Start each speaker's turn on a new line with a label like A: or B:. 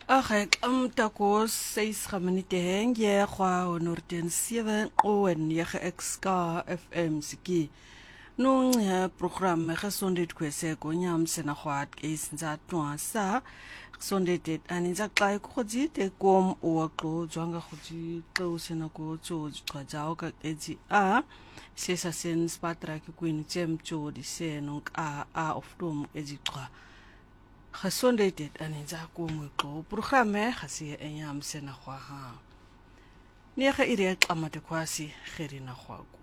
A: Ag tako 6 minute hang jy gwa 107 en 9 FM siki. Nung program gesondheid kwese konyam sena gwat isinza twasa gesondheid aninza xa ikhodzi te kom oqo zwanga khotsi xo sena ko tso xajao ka ezi a sesa sen spatra ke kwini tsemtso di senong a of dom ezi xa gesondheid aninza ko moqo programme gasi enyam sena gwa ha. Nege ire xamate kwasi gerina gwako.